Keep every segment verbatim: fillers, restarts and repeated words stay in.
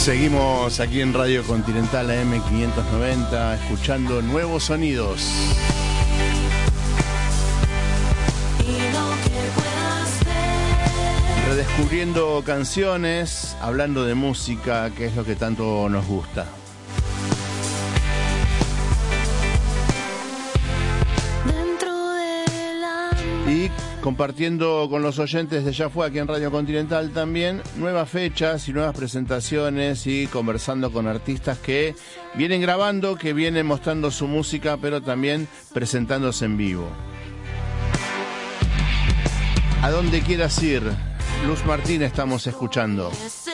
Seguimos aquí en Radio Continental A M quinientos noventa, escuchando nuevos sonidos. Redescubriendo canciones, hablando de música, que es lo que tanto nos gusta. Y compartiendo con los oyentes de Ya Fue aquí en Radio Continental también nuevas fechas y nuevas presentaciones, y conversando con artistas que vienen grabando, que vienen mostrando su música, pero también presentándose en vivo. A donde quieras ir, Luz Martín estamos escuchando.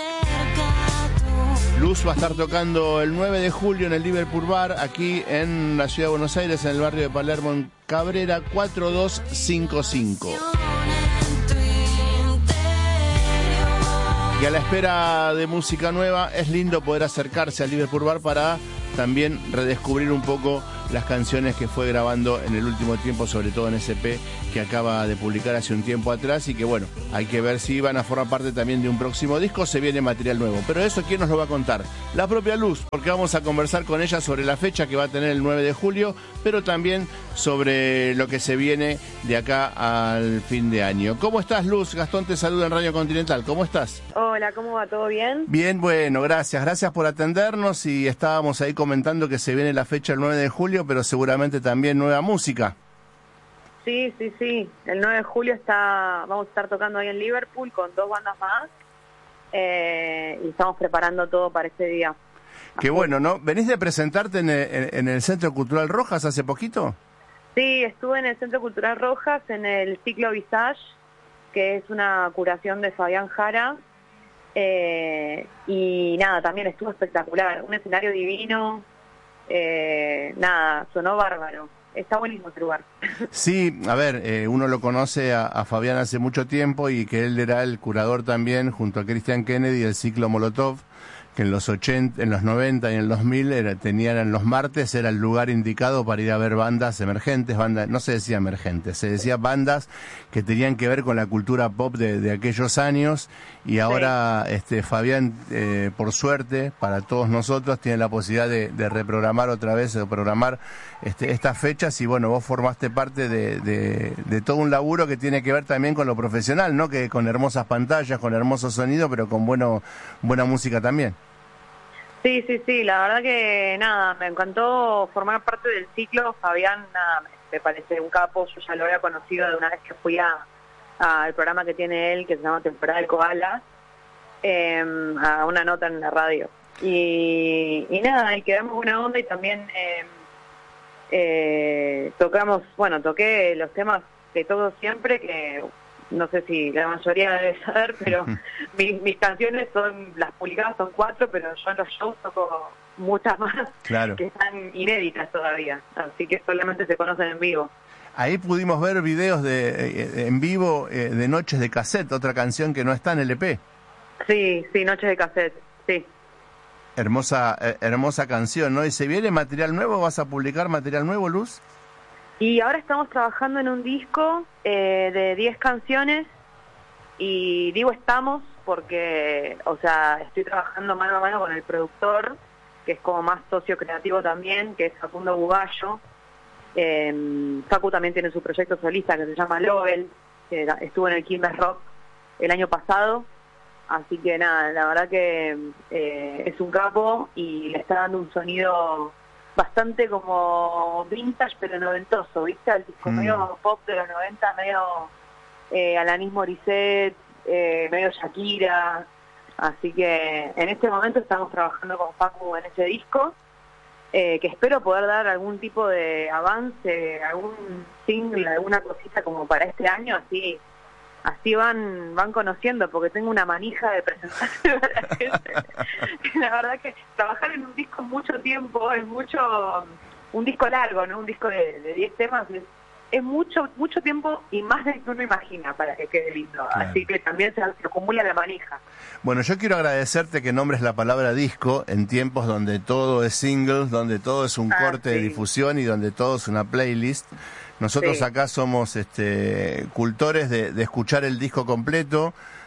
Luz va a estar tocando el nueve de julio en el Liverpool Bar, aquí en la ciudad de Buenos Aires, en el barrio de Palermo, en Cabrera cuatro dos cinco cinco. Y a la espera de música nueva, es lindo poder acercarse al Liverpool Bar para también redescubrir un poco las canciones que fue grabando en el último tiempo, sobre todo en ese E P que acaba de publicar hace un tiempo atrás, y que bueno, hay que ver si van a formar parte también de un próximo disco. Se viene material nuevo, pero eso ¿quién nos lo va a contar? La propia Luz, porque vamos a conversar con ella sobre la fecha que va a tener el nueve de julio, pero también sobre lo que se viene de acá al fin de año. ¿Cómo estás, Luz? Gastón te saluda en Radio Continental. ¿Cómo estás? Hola, ¿cómo va? ¿Todo bien? Bien, bueno, gracias. Gracias por atendernos, y estábamos ahí comentando que se viene la fecha el nueve de julio, pero seguramente también nueva música. Sí, sí, sí. El nueve de julio está, vamos a estar tocando ahí en Liverpool con dos bandas más, eh, y estamos preparando todo para ese día. Qué bueno, ¿no? ¿Venís de presentarte en el, en el Centro Cultural Rojas hace poquito? Sí, estuve en el Centro Cultural Rojas en el ciclo Visage, que es una curación de Fabián Jara, eh, y nada, también estuvo espectacular, un escenario divino. Eh, nada, sonó bárbaro. Está buenísimo este lugar. Sí, a ver, eh, uno lo conoce a, a Fabián hace mucho tiempo, y que él era el curador también, junto a Christian Kennedy, del ciclo Molotov, que en los ochenta, en los noventa y en los dos mil era, tenían los martes, era el lugar indicado para ir a ver bandas emergentes, bandas, no se decía emergentes, se decía bandas que tenían que ver con la cultura pop de, de aquellos años, y ahora sí. este Fabián, eh, por suerte, para todos nosotros, tiene la posibilidad de, de reprogramar otra vez, de programar este, estas fechas, y bueno, vos formaste parte de, de, de todo un laburo que tiene que ver también con lo profesional, ¿no? Que con hermosas pantallas, con hermoso sonido, pero con bueno, buena música también. Sí, sí, sí, la verdad que nada, me encantó formar parte del ciclo. Fabián, nada, me parece un capo. Yo ya lo había conocido de una vez que fui a al programa que tiene él, que se llama Temporada de Koalas, eh, a una nota en la radio. Y, y nada, y quedamos buena onda, y también eh, eh, tocamos, bueno, toqué los temas que toco siempre, que no sé si la mayoría debe saber, pero mis, mis canciones son, las publicadas son cuatro, pero yo en los shows toco muchas más, claro, que están inéditas todavía, así que solamente se conocen en vivo. Ahí pudimos ver videos de eh, en vivo eh, de Noches de Cassette, otra canción que no está en el E P. Sí, sí, Noches de Cassette, sí. Hermosa, eh, hermosa canción, ¿no? ¿Y se viene material nuevo? ¿Vas a publicar material nuevo, Luz? Y ahora estamos trabajando en un disco eh, de diez canciones, y digo estamos porque, o sea, estoy trabajando mano a mano con el productor, que es como más socio creativo también, que es Facundo Bugallo. Eh, Facu también tiene su proyecto solista que se llama Lovell, que estuvo en el Quilmes Rock el año pasado, así que nada, la verdad que eh, es un capo, y le está dando un sonido bastante como vintage pero noventoso, ¿viste? El disco mm. medio pop de los noventa, medio eh, Alanis Morissette, eh, medio Shakira, así que en este momento estamos trabajando con Facu en ese disco, eh, que espero poder dar algún tipo de avance, algún single, alguna cosita como para este año, así así van van conociendo, porque tengo una manija de presentarse a la gente. La verdad que trabajar en un disco mucho tiempo, es mucho, un disco largo, ¿no? Un disco de diez temas, es, es mucho mucho tiempo, y más de lo que uno imagina para que quede lindo. Claro. Así que también se, se acumula la manija. Bueno, yo quiero agradecerte que nombres la palabra disco en tiempos donde todo es singles, donde todo es un ah, corte sí. de difusión, y donde todo es una playlist. Nosotros sí. acá somos este, cultores de, de escuchar el disco completo,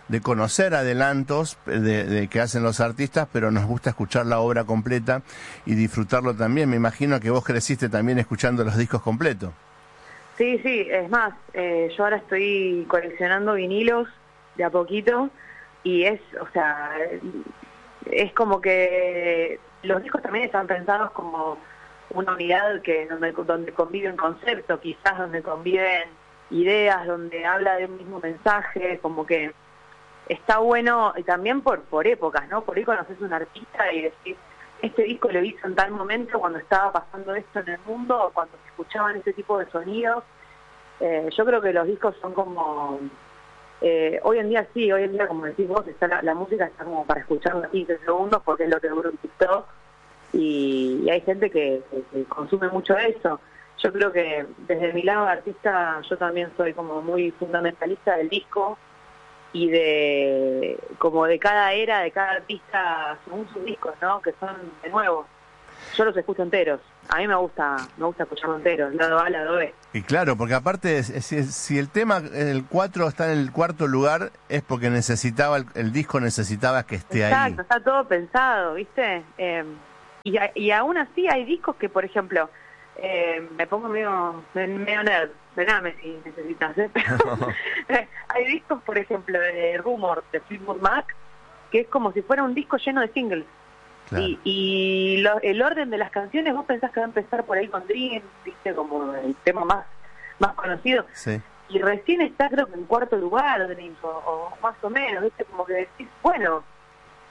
de conocer adelantos de, de que hacen los artistas, pero nos gusta escuchar la obra completa y disfrutarlo también. Me imagino que vos creciste también escuchando los discos completos. Sí, sí, es más, eh, yo ahora estoy coleccionando vinilos de a poquito y es, o sea, es como que los discos también están pensados como una unidad que donde, donde conviven conceptos, quizás donde conviven ideas, donde habla de un mismo mensaje, como que está bueno, y también por por épocas, ¿no? Por ahí conoces un artista y decís, este disco lo hizo en tal momento cuando estaba pasando esto en el mundo, o cuando se escuchaban ese tipo de sonidos. Eh, yo creo que los discos son como... Eh, hoy en día sí, hoy en día, como decís vos, está la, la música está como para escucharla quince segundos porque es lo que dura un TikTok, y, y hay gente que, que, que consume mucho eso. Yo creo que desde mi lado de artista yo también soy como muy fundamentalista del disco y de como de cada era, de cada artista según sus discos, ¿no? Que son de nuevo. Yo los escucho enteros. A mí me gusta me gusta escucharlo enteros, lado A, lado B. Y claro, porque aparte, si, si el tema, el cuatro está en el cuarto lugar, es porque necesitaba, el, el disco necesitaba que esté Exacto, ahí. Exacto, está todo pensado, ¿viste? Eh, y, y aún así hay discos que, por ejemplo, eh, me pongo medio, medio nerd, frename si necesitas, ¿eh? Pero hay discos, por ejemplo, de Rumor, de Fleetwood Mac, que es como si fuera un disco lleno de singles. Claro. Y, y lo, el orden de las canciones, vos pensás que va a empezar por ahí con Dream, viste, como el tema más más conocido, sí. Y recién está creo que en cuarto lugar Dream, o, o más o menos, viste, como que decís, bueno,